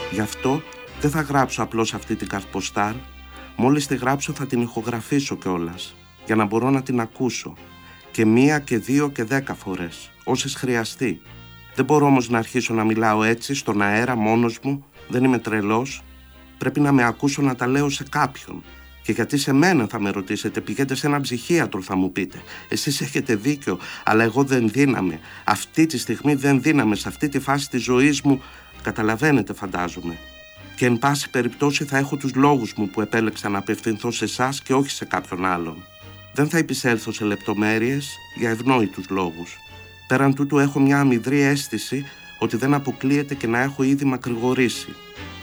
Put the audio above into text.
Γι' αυτό δεν θα γράψω απλώς αυτή την καρτποστάρ. Μόλις τη γράψω θα την ηχογραφήσω κιόλας, για να μπορώ να την ακούσω. Και 1 και 2 και 10 φορές, όσες χρειαστεί. Δεν μπορώ όμως να αρχίσω να μιλάω έτσι, στον αέρα, μόνος μου. Δεν είμαι τρελός. Πρέπει να με ακούσω να τα λέω σε κάποιον. Και γιατί σε μένα θα με ρωτήσετε, πηγαίνετε σε έναν ψυχίατρο θα μου πείτε. Εσείς έχετε δίκιο, αλλά εγώ δεν δύναμαι. Αυτή τη στιγμή δεν δύναμαι, σε αυτή τη φάση της ζωής μου. Καταλαβαίνετε, φαντάζομαι. Και εν πάση περιπτώσει θα έχω τους λόγους μου που επέλεξα να απευθυνθώ σε εσάς και όχι σε κάποιον άλλον. Δεν θα επισέλθω σε λεπτομέρειες για ευνόητους λόγους. Πέραν τούτου έχω μια αμυδρή αίσθηση ότι δεν αποκλείεται και να έχω ήδη μακρηγορήσει.